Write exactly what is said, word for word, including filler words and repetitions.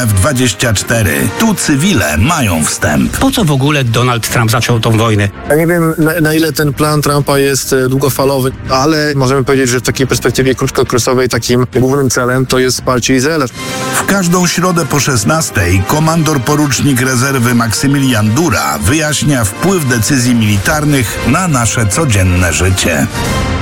F dwadzieścia cztery. Tu cywile mają wstęp. Po co w ogóle Donald Trump zaczął tą wojnę? Ja nie wiem, na, na ile ten plan Trumpa jest e, długofalowy, ale możemy powiedzieć, że w takiej perspektywie krótkookresowej takim głównym celem to jest wsparcie Izraela. W każdą środę po szesnastej komandor porucznik rezerwy Maksymilian Dura wyjaśnia wpływ decyzji militarnych na nasze codzienne życie.